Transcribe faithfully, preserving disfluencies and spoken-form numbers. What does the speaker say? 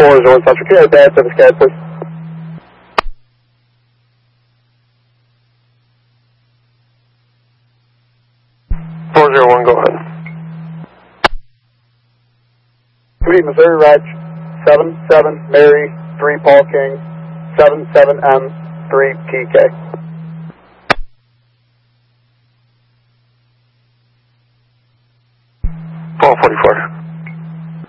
four is North Central. Can I advance to the sky, please? four zero one, go ahead. Good evening, Missouri, Raj, seven seven, Mary, three, Paul King, seven seven M, three, P K. four forty-four.